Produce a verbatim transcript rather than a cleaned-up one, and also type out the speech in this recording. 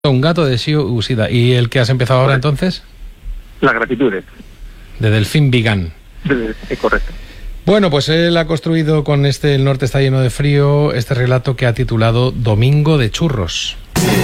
Un gato de Shio Ushida. ¿Y el que has empezado ahora entonces? La gratitud. De Delfín Vigan. Es correcto. Bueno, pues él ha construido con este El norte está lleno de frío, este relato que ha titulado Domingo de churros.